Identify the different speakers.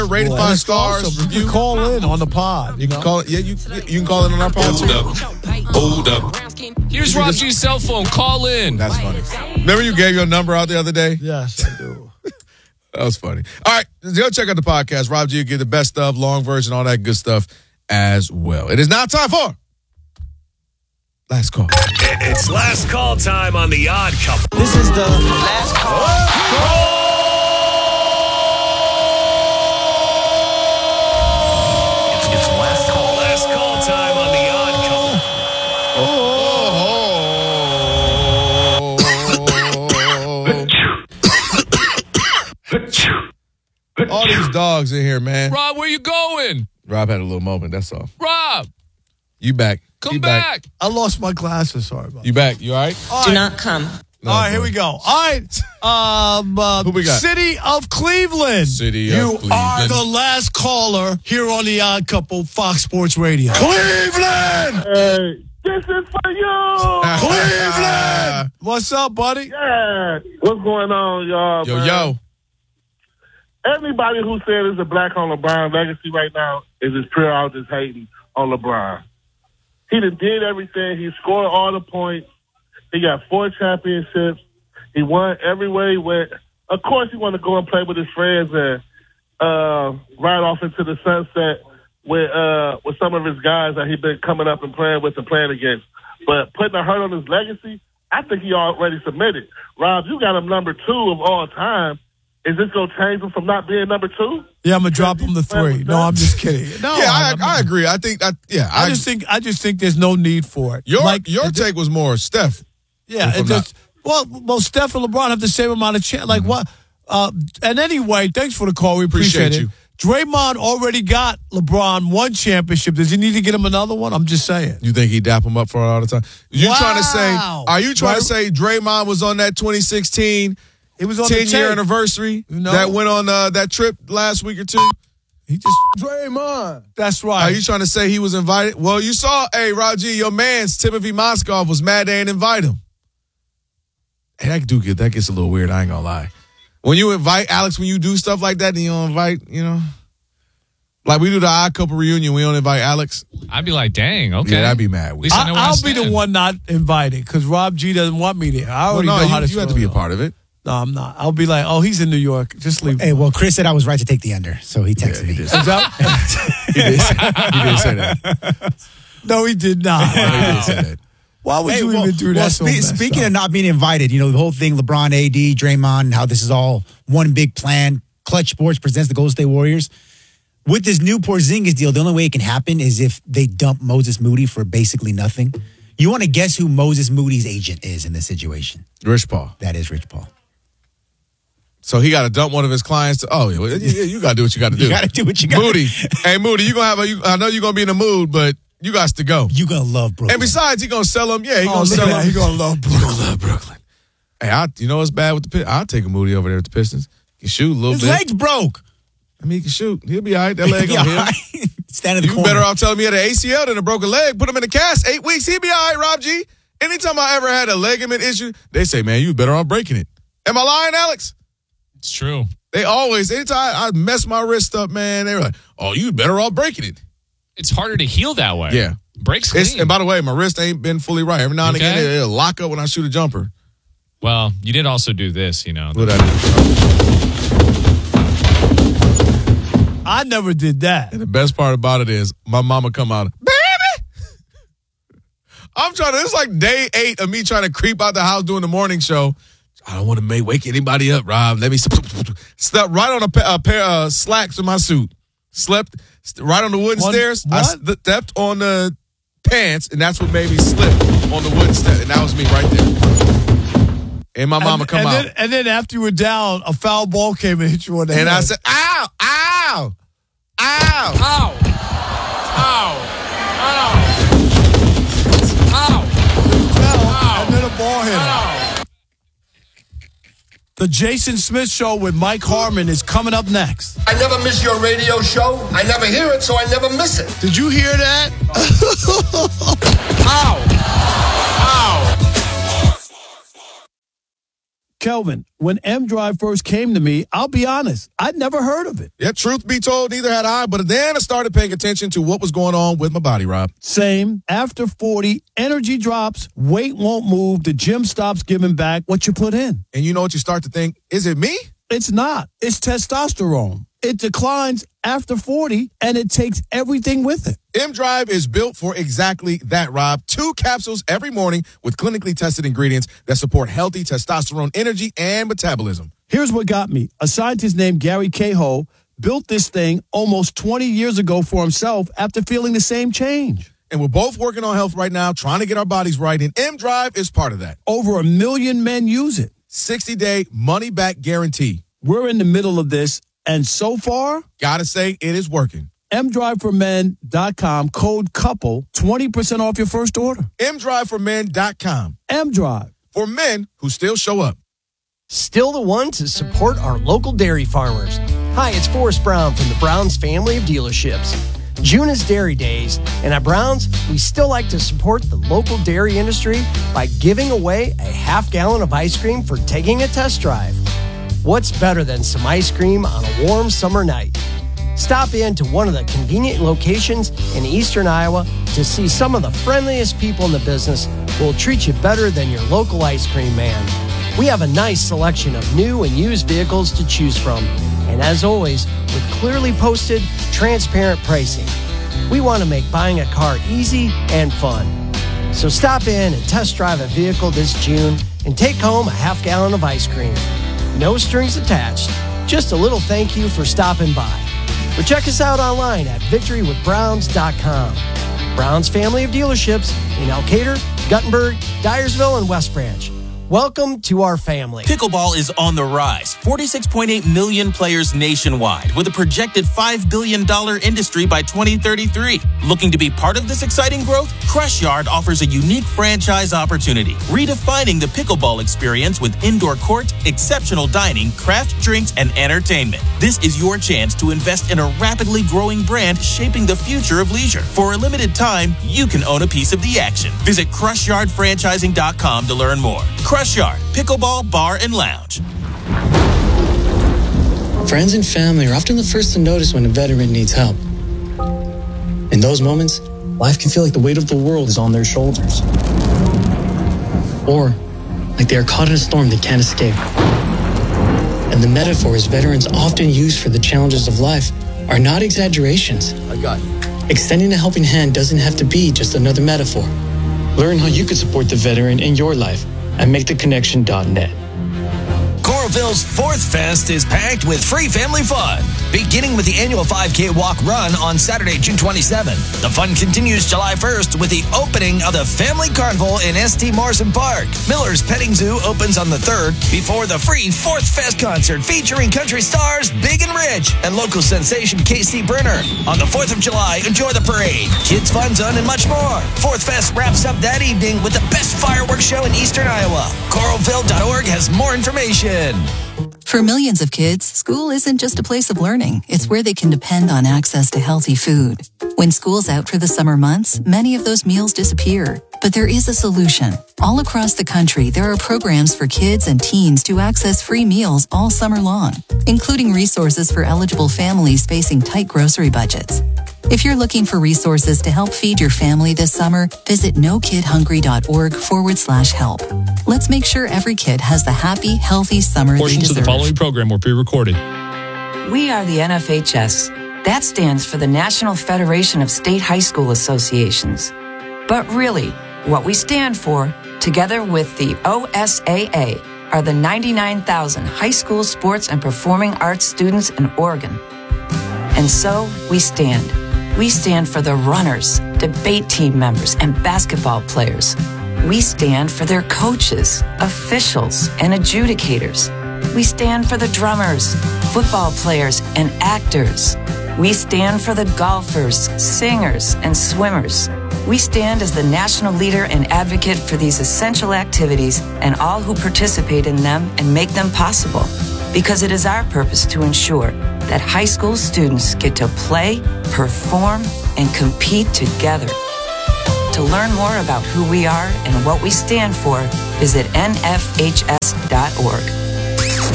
Speaker 1: Rated 5 stars.
Speaker 2: Awesome. You can call in on the pod.
Speaker 1: You can call it. Yeah, you can call in on our pod too.
Speaker 3: Hold up. Here's Rob G's cell phone. Call in.
Speaker 1: That's funny. Remember you gave your number out the other day?
Speaker 2: Yes, I do.
Speaker 1: That was funny. All right, go check out the podcast. Rob G will get the best of, long version, all that good stuff as well. It is now time for Last Call.
Speaker 4: It's last call time on The Odd Couple.
Speaker 5: This is the last call.
Speaker 4: It's last call time on The Odd
Speaker 1: Couple. All these dogs in here, man.
Speaker 3: Rob, where you going?
Speaker 1: Rob had a little moment, that's all.
Speaker 3: Rob,
Speaker 1: You back.
Speaker 3: come back.
Speaker 2: I lost my glasses. Sorry about that.
Speaker 1: You back. You all right?
Speaker 6: Do not come.
Speaker 1: No,
Speaker 2: All right, here we go. All right.
Speaker 1: Who we got?
Speaker 2: City of Cleveland.
Speaker 1: City of Cleveland.
Speaker 7: You are the last caller here on The Odd Couple, Fox Sports Radio.
Speaker 1: Cleveland!
Speaker 8: Hey, this is for you.
Speaker 1: Cleveland!
Speaker 2: What's up, buddy?
Speaker 8: Yeah. What's going on, y'all?
Speaker 1: Yo,
Speaker 8: man?
Speaker 1: yo.
Speaker 8: Everybody who said it's a black on LeBron legacy right now is just pure out just hating on LeBron. He done did everything. He scored all the points. He got 4 championships. He won everywhere he went. Of course, he want to go and play with his friends and ride off into the sunset with some of his guys that he been coming up and playing with and playing against. But putting a hurt on his legacy, I think he already submitted. Rob, you got him number 2 of all time. Is this going to change him from not being number 2?
Speaker 2: Yeah, I'm gonna drop him to 3. No, I'm just kidding. No,
Speaker 1: Yeah, I agree. I think that. Yeah,
Speaker 2: I just think there's no need for it.
Speaker 1: Your take was more Steph.
Speaker 2: Yeah, it just well, Steph and LeBron have the same amount of chance. Like what? And anyway, thanks for the call. We appreciate it.
Speaker 1: you.
Speaker 2: Draymond already got LeBron 1 championship. Does he need to get him another one? I'm just saying.
Speaker 1: You think he dap him up for it all the time? Are you trying to say Draymond was on that 2016?
Speaker 2: It was on
Speaker 1: 10-year anniversary that went on that trip last week or 2?
Speaker 2: He just
Speaker 1: Draymond.
Speaker 2: That's right.
Speaker 1: Are you trying to say he was invited? Well, you saw, Raji, your man's Timothy Moskov was mad they didn't invite him. Hey, that gets a little weird, I ain't gonna lie. When you invite Alex, when you do stuff like that, then you don't invite, like we do the Odd Couple reunion, we don't invite Alex.
Speaker 3: I'd be like, dang, okay.
Speaker 1: Yeah, I'd be mad.
Speaker 2: I'll be the one not invited because Rob G doesn't want me there. I already know how to.
Speaker 1: You have to be a part of it.
Speaker 2: No, I'm not. I'll be like, oh, he's in New York. Just leave.
Speaker 5: Hey, well, Chris said I was right to take the under, so he texted me.
Speaker 1: He did say that.
Speaker 2: No, he did not.
Speaker 1: He did say that.
Speaker 2: Why would you even do that?
Speaker 5: Speaking of not being invited, the whole thing, LeBron, AD, Draymond, and how this is all one big plan. Clutch Sports presents the Golden State Warriors. With this new Porzingis deal, the only way it can happen is if they dump Moses Moody for basically nothing. You want to guess who Moses Moody's agent is in this situation?
Speaker 1: Rich Paul.
Speaker 5: That is Rich Paul.
Speaker 1: So he got to dump one of his clients. You got to do what you got to do.
Speaker 5: You got to do what you got to do.
Speaker 1: Moody. Hey, Moody, you gonna have I know you're going to be in the mood, but you got to go.
Speaker 5: You're going to love Brooklyn.
Speaker 1: And besides, he going to sell him. Yeah, he going to sell him.
Speaker 2: He going to love Brooklyn.
Speaker 1: Hey, you know what's bad with the Pistons? I'll take a Moody over there with the Pistons. He can shoot a little bit.
Speaker 5: His legs broke.
Speaker 1: I mean, he can shoot. He'll be all right. That leg on him.
Speaker 5: Stand in the corner.
Speaker 1: You better off telling me he had an ACL than a broken leg. Put him in the cast. 8 weeks. He'll be all right, Rob G. Anytime I ever had a ligament issue, they say, man, you better off breaking it. Am I lying, Alex?
Speaker 3: It's true.
Speaker 1: They always, anytime I mess my wrist up, man, they were like, oh, you better off breaking it.
Speaker 3: It's harder to heal that way.
Speaker 1: Yeah.
Speaker 3: Breaks clean.
Speaker 1: And by the way, my wrist ain't been fully right. Every now and again, it'll lock up when I shoot a jumper.
Speaker 3: Well, you did also do this,
Speaker 1: What I do?
Speaker 2: I never did that.
Speaker 1: And the best part about it is my mama come out, baby! It's like day 8 of me trying to creep out the house doing the morning show. I don't want to wake anybody up, Rob. Let me slept right on a pair of slacks in my suit. Slept right on the wooden stairs.
Speaker 2: What?
Speaker 1: I stepped on the pants, and that's what made me slip on the wooden stairs. And that was me right there. And my mama come out.
Speaker 2: And then after you were down, a foul ball came and hit you on the head.
Speaker 1: And I said, ow, ow, ow, ow,
Speaker 3: ow, ow, ow.
Speaker 2: And then a ball hit him. The Jason Smith Show with Mike Harmon is coming up next.
Speaker 9: I never miss your radio show. I never hear it, so I never miss it.
Speaker 2: Did you hear that?
Speaker 3: Ow! Ow!
Speaker 2: Kelvin, when M-Drive first came to me, I'll be honest, I'd never heard of it.
Speaker 1: Yeah, truth be told, neither had I, but then I started paying attention to what was going on with my body, Rob.
Speaker 2: Same. After 40, energy drops, weight won't move, the gym stops giving back what you put in.
Speaker 1: And you know what you start to think? Is it me?
Speaker 2: It's not. It's testosterone. It declines after 40, and it takes everything with it.
Speaker 1: M-Drive is built for exactly that, Rob. 2 capsules every morning with clinically tested ingredients that support healthy testosterone energy and metabolism.
Speaker 2: Here's what got me. A scientist named Gary Cahill built this thing almost 20 years ago for himself after feeling the same change.
Speaker 1: And we're both working on health right now, trying to get our bodies right, and M-Drive is part of that.
Speaker 2: Over 1 million men use it.
Speaker 1: 60-day money-back guarantee.
Speaker 2: We're in the middle of this, and so far,
Speaker 1: gotta say, it is working.
Speaker 2: mdriveformen.com, code COUPLE, 20% off your first order.
Speaker 1: mdriveformen.com.
Speaker 2: M-Drive.
Speaker 1: For men who still show up.
Speaker 6: Still the one to support our local dairy farmers. Hi, it's Forrest Brown from the Browns family of dealerships. June is Dairy Days, and at Browns, we still like to support the local dairy industry by giving away a half-gallon of ice cream for taking a test drive. What's better than some ice cream on a warm summer night? Stop in to one of the convenient locations in eastern Iowa to see some of the friendliest people in the business who will treat you better than your local ice cream man. We have a nice selection of new and used vehicles to choose from, and as always, with clearly posted, transparent pricing. We want to make buying a car easy and fun. So stop in and test drive a vehicle this June and take home a half-gallon of ice cream. No strings attached, just a little thank you for stopping by. Or check us out online at victorywithbrowns.com. Browns family of dealerships in Elkader, Guttenberg, Dyersville, and West Branch. Welcome to our family.
Speaker 10: Pickleball is on the rise. 46.8 million players nationwide with a projected $5 billion industry by 2033. Looking to be part of this exciting growth? Crush Yard offers a unique franchise opportunity, redefining the pickleball experience with indoor court, exceptional dining, craft drinks, and entertainment. This is your chance to invest in a rapidly growing brand shaping the future of leisure. For a limited time, you can own a piece of the action. Visit CrushYardFranchising.com to learn more. Crush Yard, Pickleball Bar and Lounge.
Speaker 11: Friends and family are often the first to notice when a veteran needs help. In those moments, life can feel like the weight of the world is on their shoulders. Or like they are caught in a storm they can't escape. And the metaphors veterans often use for the challenges of life are not exaggerations.
Speaker 1: I got you.
Speaker 11: Extending a helping hand doesn't have to be just another metaphor. Learn how you could support the veteran in your life at MakeTheConnection.net.
Speaker 12: Coralville's 4th Fest is packed with free family fun, beginning with the annual 5K walk run on Saturday, June 27th. The fun continues July 1st with the opening of the Family Carnival in St. Morrison Park. Miller's Petting Zoo opens on the 3rd before the free 4th Fest concert featuring country stars Big and Rich and local sensation KC Brenner. On the 4th of July, enjoy the parade, kids fun zone, and much more. 4th Fest wraps up that evening with the best fireworks show in eastern Iowa. Coralville.org has more information.
Speaker 13: For millions of kids, school isn't just a place of learning. It's where they can depend on access to healthy food. When school's out for the summer months, many of those meals disappear. But there is a solution. All across the country, there are programs for kids and teens to access free meals all summer long, including resources for eligible families facing tight grocery budgets. If you're looking for resources to help feed your family this summer, visit nokidhungry.org/help. Let's make sure every kid has the happy, healthy summer they deserve.
Speaker 3: Portions of the following program were pre-recorded.
Speaker 14: We are the NFHS. That stands for the National Federation of State High School Associations. But really, what we stand for, together with the OSAA, are the 99,000 high school sports and performing arts students in Oregon. And so we stand. We stand for the runners, debate team members, and basketball players. We stand for their coaches, officials, and adjudicators. We stand for the drummers, football players, and actors. We stand for the golfers, singers, and swimmers. We stand as the national leader and advocate for these essential activities and all who participate in them and make them possible. Because it is our purpose to ensure that high school students get to play, perform, and compete together. To learn more about who we are and what we stand for, visit nfhs.org. NFHA.org.